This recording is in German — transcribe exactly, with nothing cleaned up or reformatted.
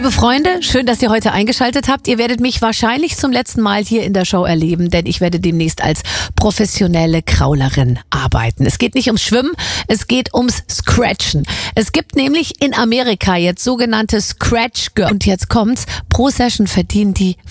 Liebe Freunde, schön, dass ihr heute eingeschaltet habt. Ihr werdet mich wahrscheinlich zum letzten Mal hier in der Show erleben, denn ich werde demnächst als professionelle Kraulerin arbeiten. Es geht nicht ums Schwimmen, es geht ums Scratchen. Es gibt nämlich in Amerika jetzt sogenannte Scratch Girls. Und jetzt kommt's, pro Session verdienen die